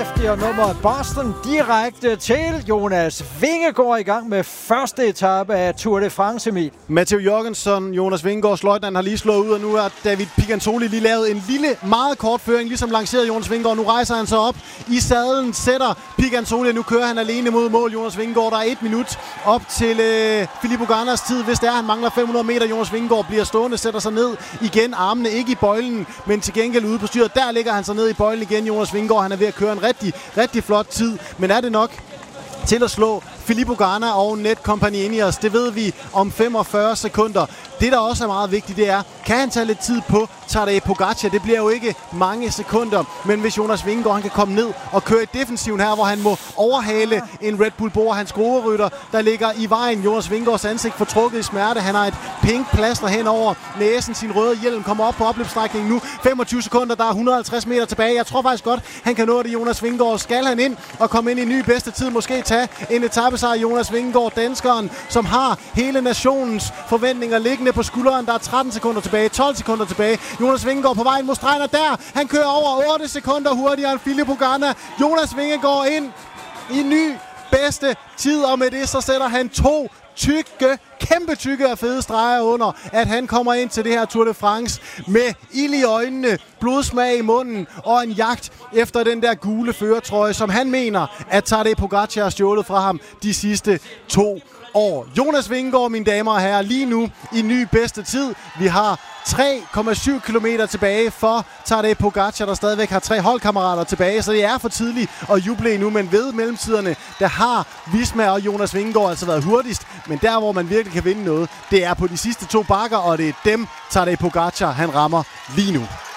kraftigere nummer Boston direkte til Jonas Vingegaard i gang med første etape af Tour de France, Emil. Matteo Jorgensen, Jonas Vingegaards løjtnant, har lige slået ud, og nu har David Picantoli lige lavet en lille, meget kort føring, ligesom lanceret Jonas Vingegaard. Nu rejser han sig op i sadlen, sætter Picantoli, og nu kører han alene mod mål. Jonas Vingegaard, der er 1 minut op til Filippo Gannas tid, hvis det er, han mangler 500 meter. Jonas Vingegaard bliver stående, sætter sig ned igen, armene ikke i bøjlen, men til gengæld ude på styret. Der ligger han sig ned i bøjlen igen. Jonas Vingegaard, han er ved at køre en rigtig flot tid, men er det nok til at slå Filippo Ganna og Netcompany Ineos? Det ved vi om 45 sekunder. Det, der også er meget vigtigt, det er, kan han tage lidt tid på Tadej Pogacar? Det bliver jo ikke mange sekunder, men hvis Jonas Vingegaard han kan komme ned og køre i defensiven her, hvor han må overhale en Red Bull Bora, hans groerytter, der ligger i vejen. Jonas Vingegaards ansigt fortrukket i smerte. Han har et pink plaster hen over næsen. Sin røde hjelm kommer op på opløbsstrækningen nu. 25 sekunder, der er 150 meter tilbage. Jeg tror faktisk godt, han kan nå det. Jonas Vingegaard, skal han ind og komme ind i ny bedste tid, måske tage en etapesejr. Jonas Vingegaard, danskeren, som har hele nationens forventninger liggende på skulderen. Der er 13 sekunder tilbage, 12 sekunder tilbage. Jonas Vingegaard på vejen mod stregen, og der, han kører over 8 sekunder hurtigere end Filippo Ganna. Jonas Vingegaard ind i ny bedste tid, og med det så sætter han 2 kæmpe tykke og fede streger under, at han kommer ind til det her Tour de France med ild i øjnene, blodsmag i munden og en jagt efter den der gule førertrøje, som han mener, at Tadej Pogacar har stjålet fra ham de sidste 2 år. Jonas Vingegaard, mine damer og herrer, lige nu i ny bedste tid. Vi har 3,7 kilometer tilbage for Tadej Pogacar, der stadigvæk har 3 holdkammerater tilbage, så det er for tidligt at juble endnu, men ved mellemtiderne, der har Visma og Jonas Vingegaard altså været hurtigst, men der, hvor man virkelig kan vinde noget, det er på de sidste 2 bakker, og det er dem, Tadej Pogacar, han rammer lige nu.